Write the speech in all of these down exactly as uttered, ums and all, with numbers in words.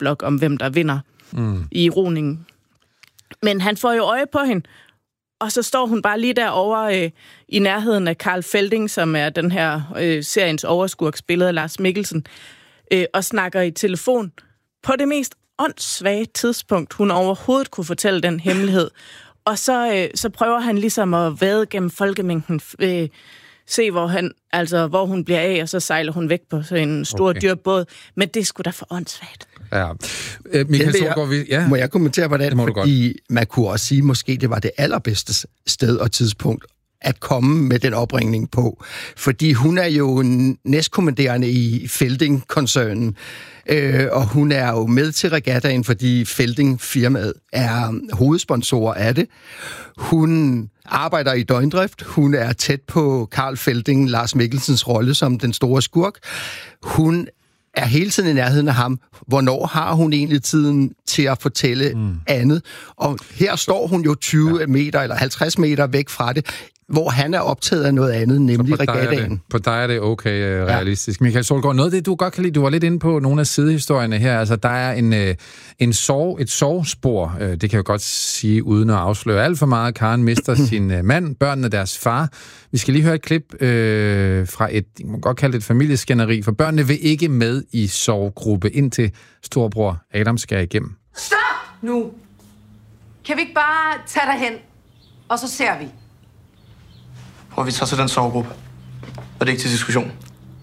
chatblog om, hvem der vinder mm. i roningen. Men han får jo øje på hende, og så står hun bare lige derovre øh, i nærheden af Carl Felding, som er den her øh, seriens overskurk, spillet af Lars Mikkelsen, øh, og snakker i telefon på det mest åndssvage tidspunkt, hun overhovedet kunne fortælle den hemmelighed. Og så, øh, så prøver han ligesom at vade gennem folkemængden, øh, se hvor, han, altså, hvor hun bliver af, og så sejler hun væk på sådan en stor okay. dyr båd. Men det er sgu da for åndssvagt. Ja. Øh, Michael Solgaard, vi... Ja. Må jeg kommentere på det? Det Fordi man kunne også sige, måske det var det allerbedste sted og tidspunkt at komme med den opringning på. Fordi hun er jo næstkommanderende i Felding-koncernen, øh, og hun er jo med til regattaen, fordi Felding-firmaet er hovedsponsor af det. Hun arbejder i døgndrift. Hun er tæt på Carl Felding, Lars Mikkelsens rolle som den store skurk. Hun er hele tiden i nærheden af ham. Hvornår har hun egentlig tiden til at fortælle mm. andet? Og her står hun jo tyve ja. meter eller halvtreds meter væk fra det, hvor han er optaget af noget andet, nemlig regattaen. På dig er det okay uh, realistisk. Ja. Michael Solgaard, noget af det, du godt kan lide, du var lidt inde på nogle af sidehistorierne her. Altså, der er en, uh, en sorg, et sorgspor, uh, det kan jeg godt sige, uden at afsløre alt for meget. Karen mister sin uh, mand, børnene deres far. Vi skal lige høre et klip uh, fra et, man kan godt kalde det et familieskænderi, for børnene vil ikke med i sorggruppe, indtil storbror Adam skal igennem. Stop nu! Kan vi ikke bare tage dig hen, og så ser vi? Prøv, vi tager til den sovegruppe. Og det er ikke til diskussion.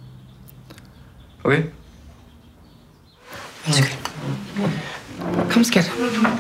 Okay? Kom, skat.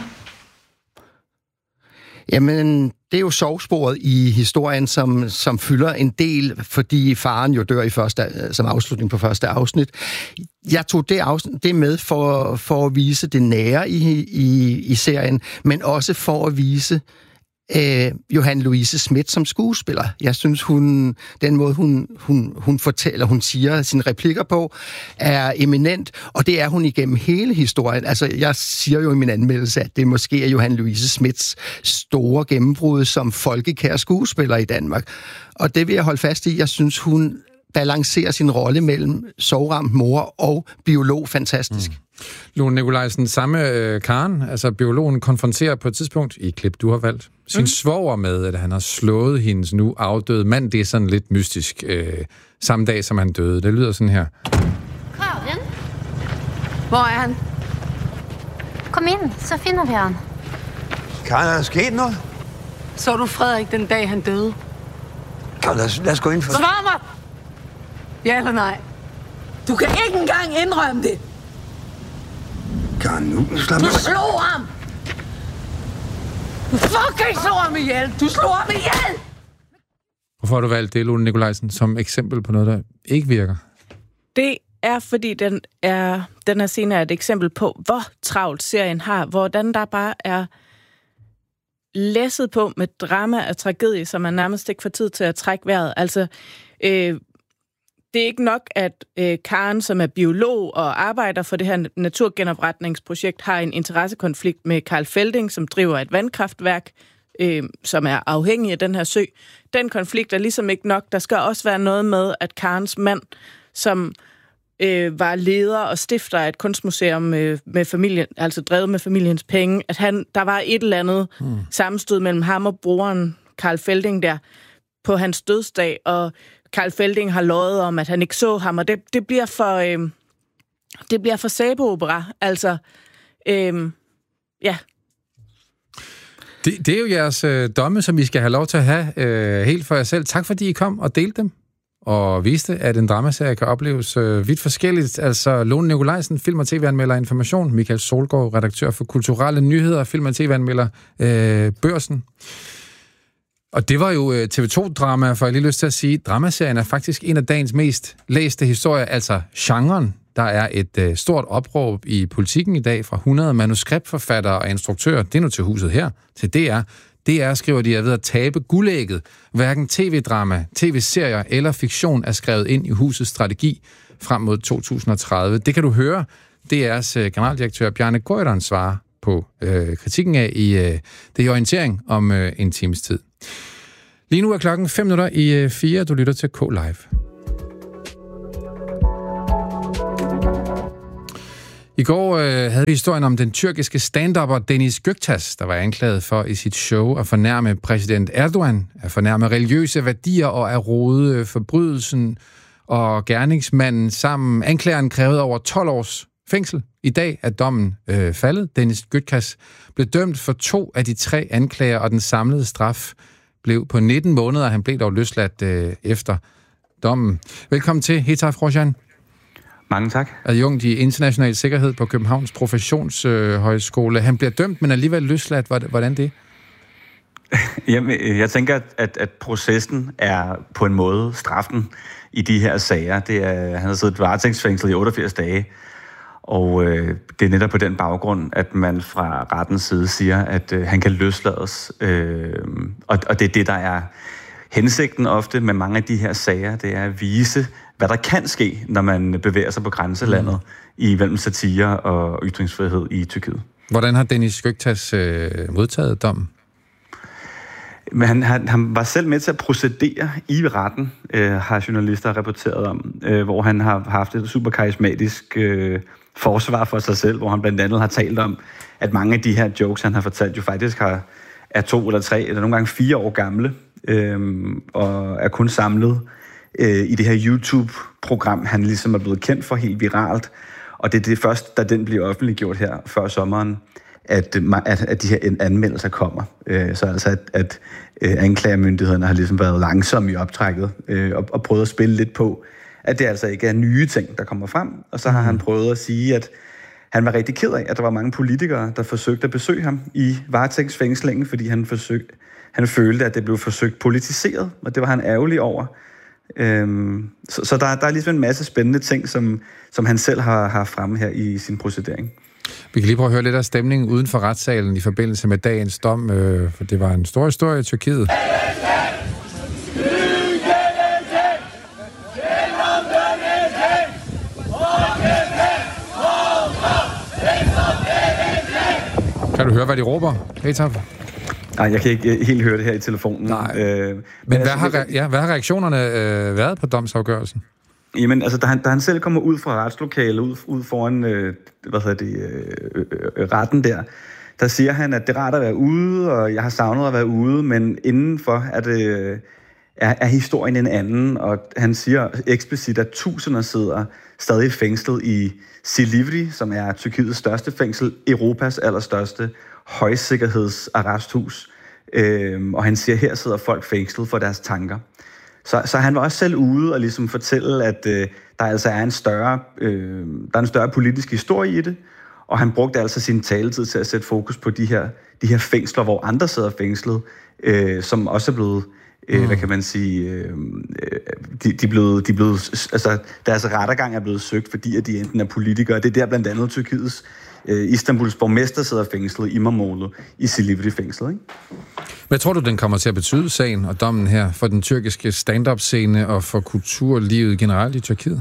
Jamen, det er jo sovsporet i historien, som, som fylder en del, fordi faren jo dør i første, som afslutning på første afsnit. Jeg tog det, afsnit, det med for, for at vise det nære i, i, i serien, men også for at vise Øh, Johanne Louise Schmidt som skuespiller. Jeg synes, hun, den måde, hun, hun, hun fortæller, hun siger sine replikker på, er eminent, og det er hun igennem hele historien. Altså, jeg siger jo i min anmeldelse, at det måske er Johanne Louise Schmidts store gennembrud som folkekær skuespiller i Danmark. Og det vil jeg holde fast i. Jeg synes, hun balancerer sin rolle mellem sorgramt mor og biolog fantastisk. Mm. Lone Nikolajsen, samme øh, Karen, altså biologen, konfronterer på et tidspunkt, i et klip, du har valgt, sin mm. svoger med, at han har slået hendes nu afdøde mand. Det er sådan lidt mystisk. Øh, samme dag, som han døde. Det lyder sådan her. Karin? Hvor er han? Kom ind, så finder vi han. Karin, er der sket noget? Så du Frederik den dag, han døde? Kom, lad os, lad os gå ind for... Svar mig! Ja eller nej? Du kan ikke engang indrømme det! Karin, nu slap Du slog ham! Du fucking slog ham ihjel! Du slog ham ihjel! Hvorfor har du valgt det, Lone Nikolajsen, som eksempel på noget, der ikke virker? Det er, fordi den, er, den her scene er et eksempel på, hvor travlt serien har, hvordan der bare er læsset på med drama og tragedie, som man nærmest ikke får tid til at trække vejret. Altså, øh, det er ikke nok, at øh, Karen, som er biolog og arbejder for det her naturgenopretningsprojekt, har en interessekonflikt med Carl Felding, som driver et vandkraftværk, øh, som er afhængig af den her sø. Den konflikt er ligesom ikke nok. Der skal også være noget med, at Karens mand, som øh, var leder og stifter af et kunstmuseum øh, med familien, altså drevet med familiens penge, at han, der var et eller andet hmm. sammenstød mellem ham og broren Carl Felding der på hans dødsdag, og Carl Felding har løjet om, at han ikke så ham, og det, det bliver for øh, det bliver for sæbeopera. Altså, øh, ja. Det, det er jo jeres øh, domme, som I skal have lov til at have øh, helt for jer selv. Tak fordi I kom og delte dem, og viste, at en dramaserie kan opleves øh, vidt forskelligt. Altså, Lone Nikolajsen, film- og tv-anmelder Information, Michael Solgaard, redaktør for kulturelle nyheder, film- og tv-anmelder øh, Børsen. Og det var jo T V to-drama, for jeg lige lyst til at sige, dramaserien er faktisk en af dagens mest læste historier, altså genren. Der er et øh, stort opråb i Politikken i dag fra hundrede manuskriptforfattere og instruktører. Det er nu til huset her, til D R. D R skriver, de er ved at tabe guldægget. Hverken tv-drama, tv-serier eller fiktion er skrevet ind i husets strategi frem mod to tusind og tredive. Det kan du høre D R's øh, generaldirektør Bjarne Corydon svare på øh, kritikken af i øh, det i orientering om øh, en times tid. Lige nu er klokken fem minutter i øh, fire. Du lytter til K-Live. I går øh, havde vi historien om den tyrkiske stand-upper Deniz Göktaş, der var anklaget for i sit show at fornærme præsident Erdogan, at fornærme religiøse værdier og at rode forbrydelsen og gerningsmanden sammen. Anklageren krævede over tolv års fængsel. I dag er dommen øh, faldet. Deniz Göktaş blev dømt for to af de tre anklager, og den samlede straf blev på nitten måneder. Han blev dog løsladt øh, efter dommen. Velkommen til, Hetaf Roshan. Mange tak. Adjunkt i international sikkerhed på Københavns Professionshøjskole. Øh, Han bliver dømt, men alligevel løsladt. Hvordan det? Jamen, jeg tænker, at, at processen er på en måde straffen i de her sager. Det er, han har siddet varetægtsfængslet i otteogfirs dage, og øh, det er netop på den baggrund, at man fra rettens side siger, at øh, han kan løslades. Øh, og, og det er det, der er hensigten ofte med mange af de her sager, det er at vise, hvad der kan ske, når man bevæger sig på grænselandet mm. i mellem satire og ytringsfrihed i Tyrkiet. Hvordan har Deniz Göktaş øh, modtaget dommen? Men han, han, han var selv med til at procedere i retten, øh, har journalister rapporteret om, øh, hvor han har haft et super karismatisk øh, forsvar for sig selv, hvor han blandt andet har talt om, at mange af de her jokes, han har fortalt, jo faktisk har, er to eller tre, eller nogle gange fire år gamle, øh, og er kun samlet øh, i det her YouTube-program, han ligesom er blevet kendt for helt viralt. Og det er det først, da den bliver offentliggjort her før sommeren, at, at, at de her anmeldelser kommer. Øh, så altså, at, at øh, anklagemyndighederne har ligesom været langsomme i optrækket øh, og, og prøvet at spille lidt på, at det altså ikke er nye ting, der kommer frem. Og så har han prøvet at sige, at han var rigtig ked af, at der var mange politikere, der forsøgte at besøge ham i varetægtsfængslingen, fordi han, forsøgte, han følte, at det blev forsøgt politiseret, og det var han ærgerlig over. Øhm, så så der, der er ligesom en masse spændende ting, som, som han selv har, har fremme her i sin procedering. Vi kan lige prøve at høre lidt af stemningen uden for retssalen i forbindelse med dagens dom, øh, for det var en stor historie i Tyrkiet. Kan du høre, hvad de råber, Hetaf? Nej, jeg kan ikke helt høre det her i telefonen. Nej. Øh, men men hvad, altså, har, ja, hvad har reaktionerne øh, været på domsafgørelsen? Jamen, altså, da han, da han selv kommer ud fra retslokalet, ud, ud foran øh, hvad hedder det, øh, øh, retten der, der siger han, at det er rart at være ude, og jeg har savnet at være ude, men indenfor er, det, øh, er, er historien en anden, og han siger eksplicit, at tusinder sidder stadig fængslet i Silivri, som er Tyrkiets største fængsel, Europas allerstørste højsikkerhedsarresthus, øh, og han siger, at her sidder folk fængslet for deres tanker. Så, så han var også selv ude og ligesom fortælle, at øh, der altså er en større, øh, der er en større politisk historie i det, og han brugte altså sin taletid til at sætte fokus på de her, de her fængsler, hvor andre sidder fængslet, øh, som også er blevet, øh, mm. hvad kan man sige, øh, de, de, er blevet, de er blevet, altså deres rettergang er blevet søgt, fordi at de enten er politikere. Det er der blandt andet Tyrkiets øh, Istanbuls borgmester sidder fængslet, İmamoğlu, i Silivri-fængslet, ikke? Hvad tror du, den kommer til at betyde, sagen og dommen her, for den tyrkiske stand-up-scene og for kulturlivet generelt i Tyrkiet?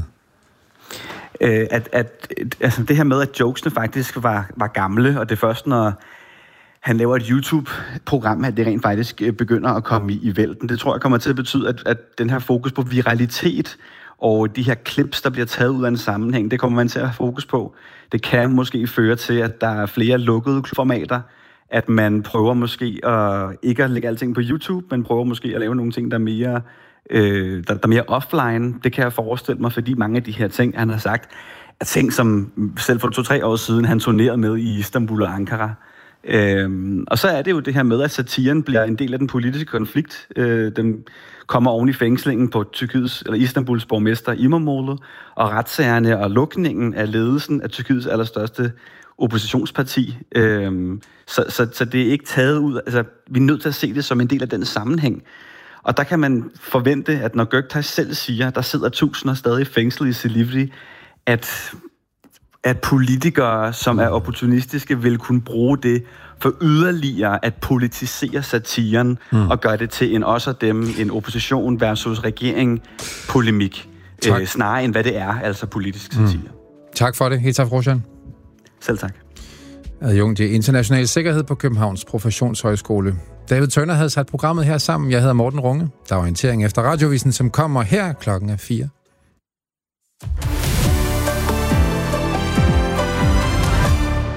Øh, at, at, altså det her med, at jokesene faktisk var, var gamle, og det er først, når han laver et YouTube-program, at det rent faktisk begynder at komme i, i vælten. Det tror jeg kommer til at betyde, at, at den her fokus på viralitet og de her clips, der bliver taget ud af en sammenhæng, det kommer man til at have fokus på. Det kan måske føre til, at der er flere lukkede formater, at man prøver måske at ikke at lægge alting på YouTube, men prøver måske at lave nogle ting, der er mere, øh, der, der er mere offline. Det kan jeg forestille mig, fordi mange af de her ting, han har sagt, er ting, som selv for to-tre år siden, han turnerede med i Istanbul og Ankara. Øhm, og så er det jo det her med, at satiren bliver en del af den politiske konflikt. Øh, den kommer oven i fængslingen på Tyrkiets, eller Istanbuls borgmester İmamoğlu, og retssagerne og lukningen af ledelsen af Tyrkiets allerstørste oppositionsparti. Øhm, så, så, så det er ikke taget ud. Altså, vi er nødt til at se det som en del af den sammenhæng. Og der kan man forvente, at når Göktaş selv siger, der sidder tusinder stadig fængslet i Silivri, at, at politikere, som er opportunistiske, vil kunne bruge det for yderligere at politisere satiren mm. og gøre det til en os og dem, en opposition versus regering polemik, øh, snarere end hvad det er, altså politisk satire. Mm. Tak for det, Hetaf Roshan. Selv tak. Adjunkt i international sikkerhed på Københavns Professionshøjskole. David Tønder havde sat programmet her sammen. Jeg hedder Morten Runge. Der er orientering efter radiovisen, som kommer her klokken er fire.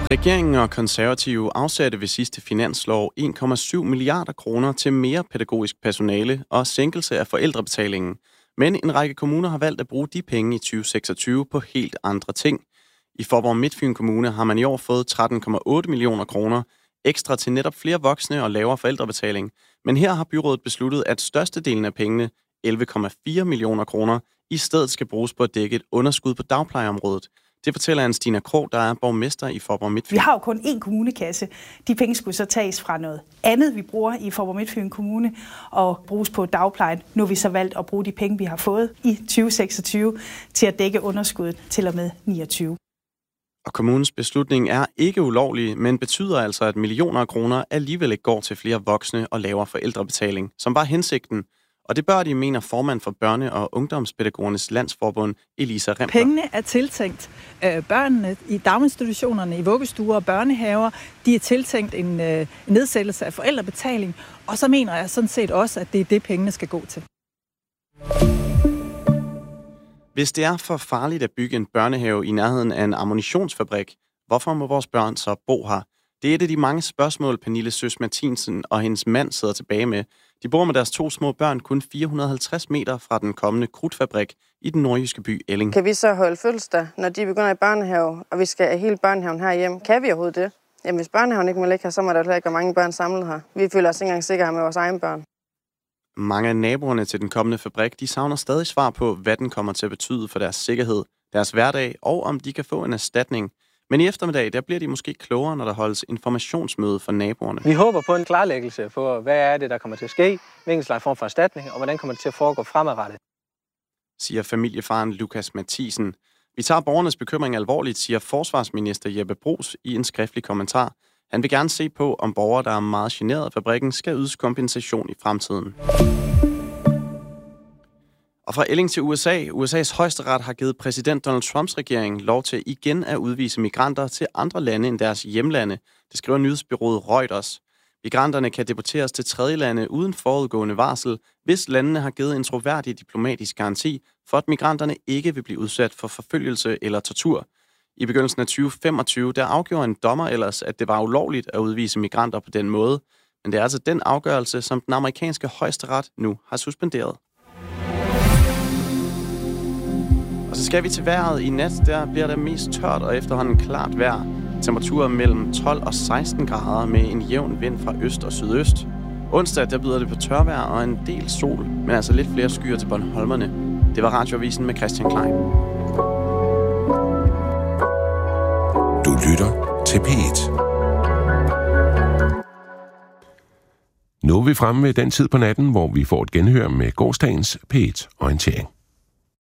Regeringen og konservative afsatte ved sidste finanslov en komma syv milliarder kroner til mere pædagogisk personale og sænkelse af forældrebetalingen. Men en række kommuner har valgt at bruge de penge i tyve seksogtyve på helt andre ting. I Faaborg Midtfyn Kommune har man i år fået tretten komma otte millioner kroner ekstra til netop flere voksne og lavere forældrebetaling. Men her har byrådet besluttet, at størstedelen af pengene, elleve komma fire millioner kroner, i stedet skal bruges på at dække et underskud på dagplejeområdet. Det fortæller Anne Stina Krog, der er borgmester i Faaborg Midtfyn. Vi har jo kun én kommunekasse. De penge skulle så tages fra noget andet, vi bruger i Faaborg Midtfyn Kommune, og bruges på dagplejen. Nu har vi så valgt at bruge de penge, vi har fået i tyve seksogtyve, til at dække underskuddet til og med niogtyve. Og kommunens beslutning er ikke ulovlig, men betyder altså, at millioner af kroner alligevel ikke går til flere voksne og lavere forældrebetaling, som var hensigten. Og det bør de, mener formand for Børne- og Ungdomspædagogernes Landsforbund, Elisa Rempler. Pengene er tiltænkt øh, børnene i daginstitutionerne, i vuggestuer og børnehaver. De er tiltænkt en øh, nedsættelse af forældrebetaling. Og så mener jeg sådan set også, at det er det, pengene skal gå til. Hvis det er for farligt at bygge en børnehave i nærheden af en ammunitionsfabrik, hvorfor må vores børn så bo her? Det er et af de mange spørgsmål, Pernille Søs Martinsen og hendes mand sidder tilbage med. De bor med deres to små børn kun fire hundrede og halvtreds meter fra den kommende krudtfabrik i den nordjyske by Elling. Kan vi så holde fødselsdag, når de begynder i børnehave, og vi skal have hele børnehaven herhjemme? Kan vi overhovedet det? Jamen, hvis børnehaven ikke må ligge her, så må der jo ikke være mange børn samlet her. Vi føler os ikke engang sikre her med vores egne børn. Mange af naboerne til den kommende fabrik, de savner stadig svar på, hvad den kommer til at betyde for deres sikkerhed, deres hverdag, og om de kan få en erstatning. Men i eftermiddag, der bliver de måske klogere, når der holdes informationsmøde for naboerne. Vi håber på en klarlæggelse på, hvad er det, der kommer til at ske, hvilken slags form for erstatning, og hvordan kommer det til at foregå fremadrettet, siger familiefaren Lukas Mathisen. Vi tager borgernes bekymring alvorligt, siger forsvarsminister Jeppe Bruus i en skriftlig kommentar. Han vil gerne se på, om borgere, der er meget generet af fabrikken, skal ydes kompensation i fremtiden. Og fra Elling til U S A. U S A's højesteret har givet præsident Donald Trumps regering lov til igen at udvise migranter til andre lande end deres hjemlande. Det skriver nyhedsbureauet Reuters. Migranterne kan deporteres til tredjelande uden forudgående varsel, hvis landene har givet en troværdig diplomatisk garanti for, at migranterne ikke vil blive udsat for forfølgelse eller tortur. I begyndelsen af tyve femogtyve, der afgjorde en dommer ellers, at det var ulovligt at udvise migranter på den måde. Men det er altså den afgørelse, som den amerikanske højesteret nu har suspenderet. Og så skal vi til vejret. I nat, der bliver det mest tørt og efterhånden klart vejr. Temperaturer mellem tolv og seksten grader med en jævn vind fra øst og sydøst. Onsdag, der byder det på tørvejr og en del sol, men altså lidt flere skyer til Bornholmerne. Det var Radioavisen med Christian Klein. Du lytter til P et. Nu er vi fremme ved den tid på natten, hvor vi får et genhør med gårsdagens P et-orientering.